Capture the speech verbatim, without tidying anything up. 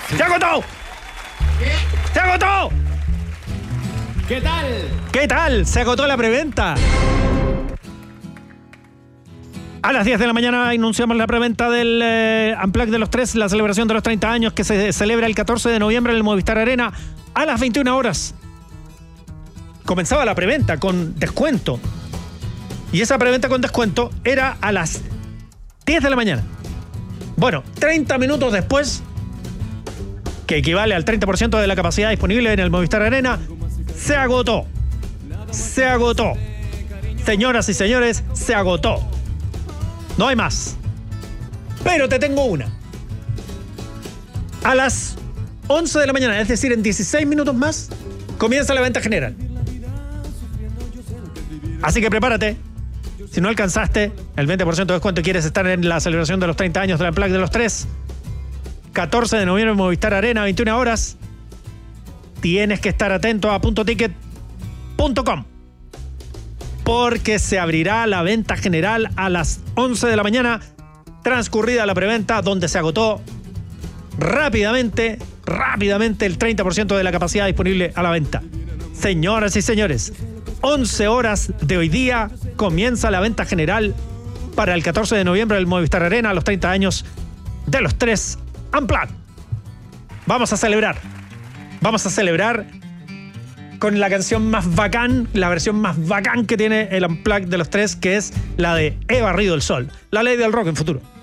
¡Se agotó! ¡Se agotó! ¿Qué tal? ¿Qué tal? Se agotó la preventa. A las diez de la mañana anunciamos la preventa del eh, Unplugged de los tres, la celebración de los treinta años que se celebra el catorce de noviembre en el Movistar Arena a las veintiuna horas. Comenzaba la preventa con descuento. Y esa preventa con descuento era a las diez de la mañana. Bueno, treinta minutos después, que equivale al treinta por ciento de la capacidad disponible en el Movistar Arena, se agotó. Se agotó. Señoras y señores, se agotó. No hay más. Pero te tengo una. A las once de la mañana, es decir, en dieciséis minutos más, comienza la venta general. Así que prepárate. Si no alcanzaste el veinte por ciento de descuento y quieres estar en la celebración de los treinta años de la Unplugged de los tres, catorce de noviembre en Movistar Arena, veintiuna horas, tienes que estar atento a punto ticket punto com. Porque se abrirá la venta general a las once de la mañana, transcurrida la preventa, donde se agotó rápidamente, rápidamente el treinta por ciento de la capacidad disponible a la venta. Señoras y señores, once horas de hoy día comienza la venta general para el catorce de noviembre del Movistar Arena, a los treinta años de los tres Unplugged. Vamos a celebrar. Vamos a celebrar con la canción más bacán, la versión más bacán que tiene el Unplugged de los tres, que es la de He barrido el sol, la ley del rock en futuro.